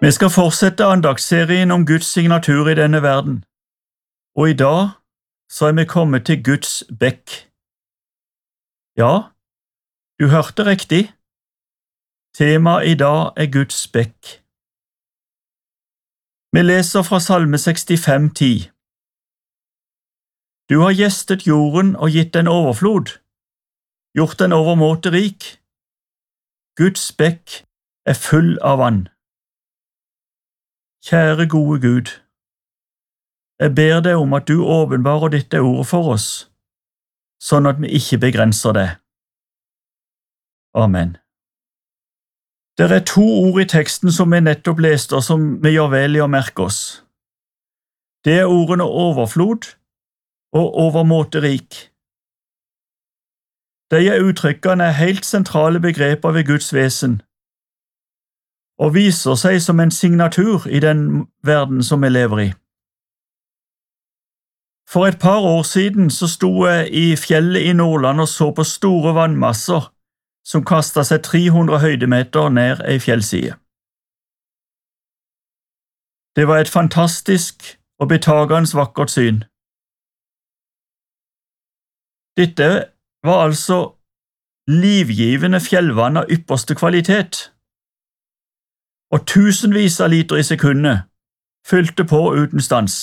Vi skal fortsette andaktsserien om Guds signatur i denne verden, og i dag så er vi kommet til Guds bekk. Ja, du hørte riktig. Temaet i dag er Guds bekk. Vi leser fra Salme 65:10. Du har gjestet jorden og gitt den overflod, gjort den overmåte rik. Guds bekk er full av vann. Kjære gode Gud, jeg ber deg om at du åpenbarer ditt ord for oss, sånn at vi ikke begrenser det. Amen. Det er to ord i teksten som vi nettopp leste, og som vi gjør vel i å merke oss. Det er ordene overflod og overmåte rik. Disse uttrykkene er helt sentrale begreper ved Guds vesen, og viser seg som en signatur i den verden som vi lever i. For et par år siden så sto jeg i fjellet i Nordland og så på store vannmasser som kastet seg 300 høydemeter ned ei fjellside. Det var et fantastisk og betagende vakkert syn. Dette var altså livgivende fjellvann av ypperste kvalitet, og tusenvis av liter i sekundet fylte på uten stans.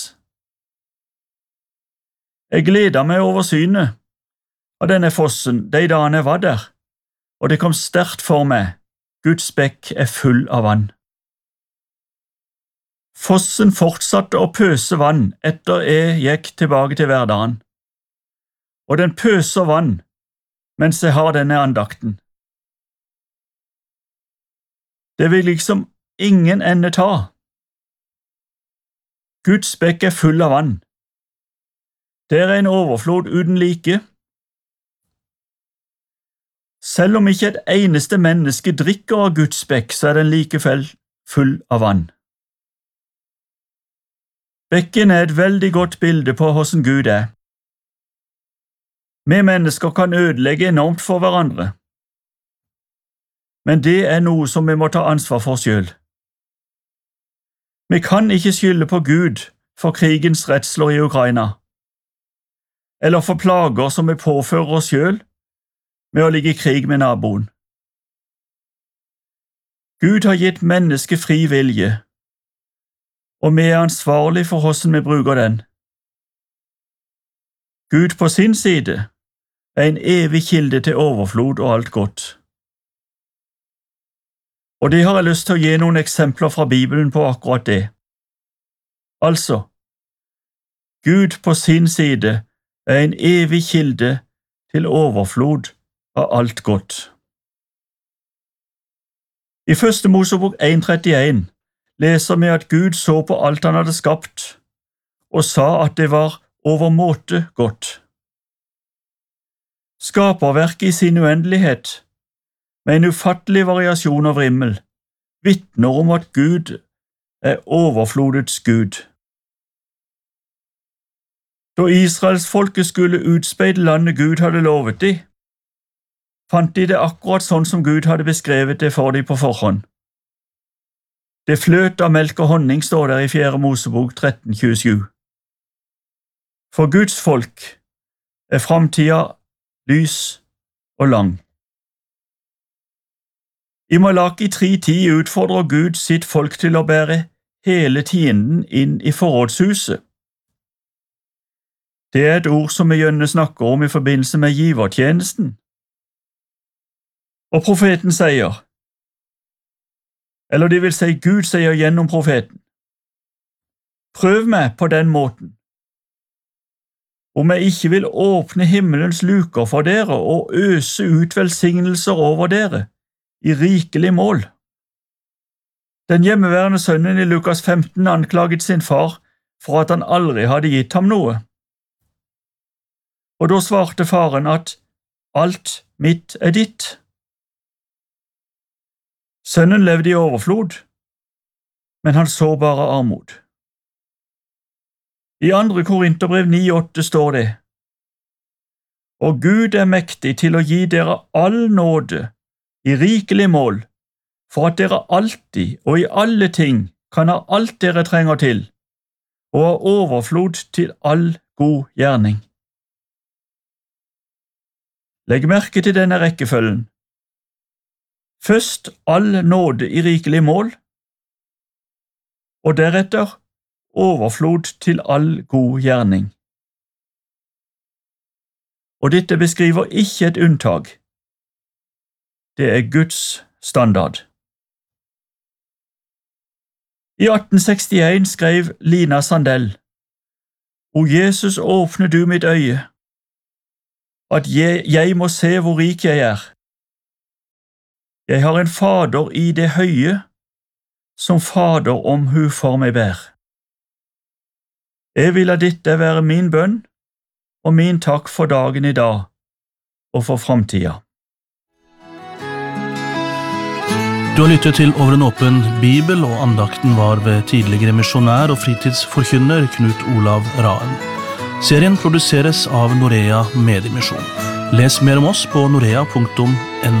Jeg gledet meg over synet av denne fossen de dagene jeg var der, og det kom sterkt for meg. Guds bekk er full av vann. Fossen fortsatte å pøse vann etter jeg gikk tilbake til hverdagen, og den pøser vann mens jeg har denne andakten. Det vil liksom ingen ende ta. Guds bekk er full av vann. Det er en overflod uten like. Selv om ikke et eneste menneske drikker av Guds bekk, så er den likevel full av vann. Bekken er et veldig godt bilde på hvordan Gud er. Vi mennesker kan ødelegge enormt for hverandre, men det er noe som vi må ta ansvar for selv. Vi kan ikke skylde på Gud for krigens redsler i Ukraina, eller for plager som vi påfører oss selv med å ligge i krig med naboen. Gud har gitt mennesket fri vilje, og vi er ansvarlig for hvordan vi bruker den. Gud på sin side er en evig kilde til overflod og alt godt. Og det har jeg lyst til å gi noen eksempler fra Bibelen på akkurat det. Altså, Gud på sin side er en evig kilde til overflod av alt godt. I 1. Mosebok 1:31 leser vi at Gud så på alt han hadde skapt, og sa at det var overmåte godt. Skaperverket i sin uendelighet, med en ufattelig variasjon av rimmel, vitner om at Gud er overflodets Gud. Da Israelsfolket skulle utspeide landet Gud hadde lovet dem, fant de det akkurat sånn som Gud hadde beskrevet det for dem på forhånd. Det fløt av melk og honning, står der i 4. Mosebok 13:27. For Guds folk er framtida lys og lang. I Malaki 3:10 utfordrer Gud sitt folk til å bære hele tienden inn i forrådshuset. Det er et ord som vi gjerne snakker om i forbindelse med givertjenesten. Og profeten sier, eller det vil si Gud sier gjennom profeten, prøv meg på den måten, om jeg ikke vil åpne himmelens luker for dere og øse ut velsignelser over dere i rikelig mål. Den hjemmeværende sønnen i Lukas 15 anklaget sin far for at han aldri hadde gitt ham noe. Og da svarte faren at alt mitt er ditt. Sønnen levde i overflod, men han så bare armod. I 2. Korinterbrev 9:8 står det, og Gud er mektig til å gi dere all nåde i rikelig mål, for at dere alltid og i alle ting kan ha alt dere trenger til, og ha overflod til all god gjerning. Legg merke til denne rekkefølgen. Først all nåde i rikelig mål, og deretter overflod til all god gjerning. Og dette beskriver ikke et unntak. Det er Guds standard. I 1861 skrev Lina Sandell: «O Jesus, åpne du mitt øye, at jeg må se hvor rik jeg er. Jeg har en Fader i det høye, som Fader omhu for meg bær. Jeg vil la dette være min bønn og min takk for dagen i dag og for fremtiden.» Du har lyttet til Over en åpen bibel, og andakten var ved tidligere misjonær og fritidsforkynner Knut Olav Raen. Serien produseres av Norea Mediemisjon. Les mer om oss på norea.no.